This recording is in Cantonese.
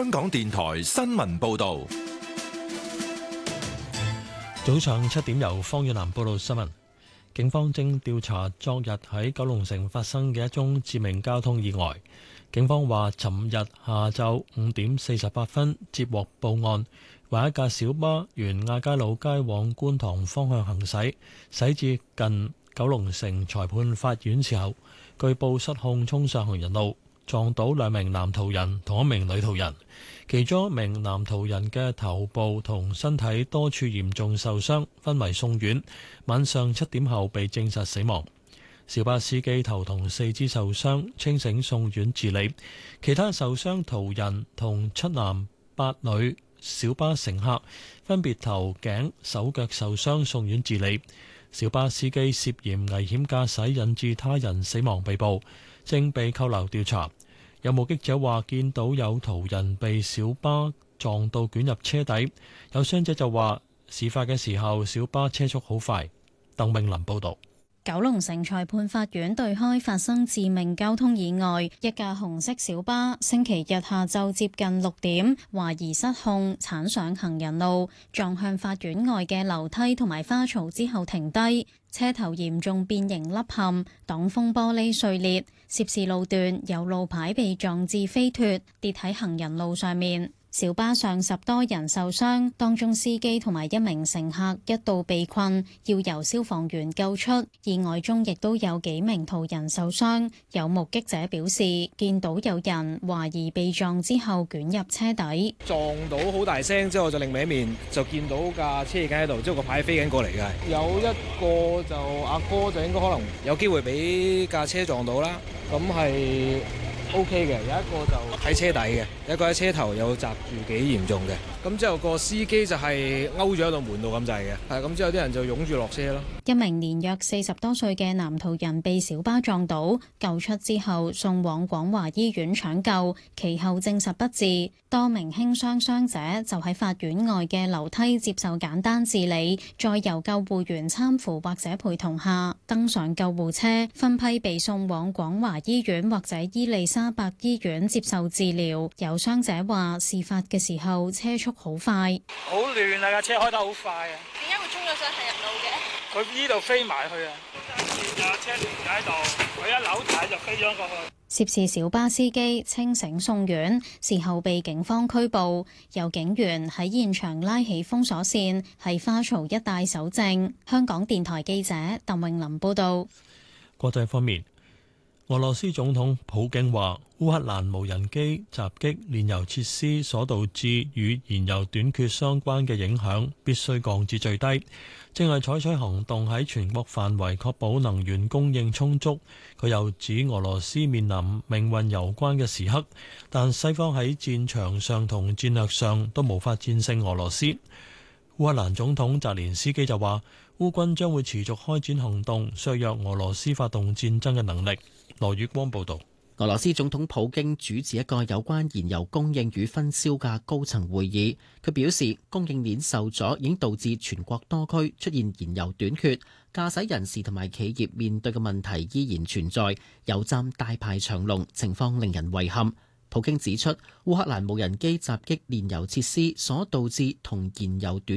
香港電台新聞報道。 早上7點，由方遠南報道新聞。警方正調查昨日喺九龍城發生嘅一宗致命交通意外。警方話，尋日下晝5點48分接獲報案，話一架小巴沿亞皆老街往觀塘方向行駛，駛至近九龍城裁判法院時候，據報失控衝上行人路，撞到2名男途人同1名女途人。其中1名男途人嘅頭部同身體多處嚴重受傷，昏迷送院，晚上7點後被證實死亡。小巴司機頭同4肢受傷，清醒送院治理。其他受傷途人同7男8女小巴乘客分別頭頸手腳受傷，送院治理。小巴司機涉嫌危險駕駛引致他人死亡被捕，正被扣留調查。有目擊者話見到有途人被小巴撞到捲入車底，有傷者就話事發嘅時候小巴車速好快。鄧永林報導。 九龍城裁判法院對開發生致命交通意外，一架紅色小巴星期日下晝接近6點，懷疑失控鏟上行人路，撞向法院外嘅樓梯同埋花槽之後停低，車頭嚴重變形凹陷，擋風玻璃碎裂，涉事路段有路牌被撞至飛脫，跌喺行人路上面。小巴上10多人受傷，當中司機同埋1名乘客一度被困，要由消防員救出。意外中亦都有幾名途人受傷。有目擊者表示，見到有人懷疑被撞之後捲入車底， 撞到好大聲之後，我就另一面就見到架車已經喺度，之後個牌飛緊過嚟嘅。有一個就阿哥就應該可能有機會俾架車撞到啦，咁係OK 嘅，有一個就喺車底嘅，有一個喺車頭有砸住幾嚴重嘅。咁之後個司機就係勾咗喺度門度咁滯嘅，係咁之後啲人就擁住落車咯。 一名年約40多歲嘅男途人被小巴撞倒，救出之後送往廣華醫院搶救，其後證實不治。多名輕傷傷者就喺法院外嘅樓梯接受簡單治理，再由救護員攙扶或者陪同下登上救護車，分批被送往廣華醫院或者伊利沙伯醫院接受治療。有傷者話，事發嘅時候車速好快， 好亂啊！架車開得好快啊！ 點解會衝咗上行人路嘅？ 佢呢度飛埋去啊！架車停喺度，佢一扭軚就飛咗過去。 涉事小巴司機清醒送院，事後被警方拘捕。有警員喺現場拉起封鎖線，喺花槽一帶搜證。香港電台記者鄧詠琳報道。 國際方面，俄羅斯總統普京話，烏克蘭無人機襲擊煉油設施所導致與燃油短缺相關嘅影響必須降至最低，正係採取行動喺全國範圍確保能源供應充足。佢又指俄羅斯面臨命運攸關嘅時刻，但西方喺戰場上同戰略上都無法戰勝俄羅斯。烏克蘭總統澤連斯基就話，烏軍將會持續開展行動，削弱俄羅斯發動戰爭嘅能力。羅宇光報道。 俄羅斯總統普京主持一個有關燃油供應與分銷嘅高層會議，佢表示供應鏈受阻已經導致全國多區出現燃油短缺，駕駛人士同埋企業面對嘅問題依然存在，油站大排長龍，情況令人遺憾。普京指出，烏克蘭無人機襲擊煉油設施所導致同燃油短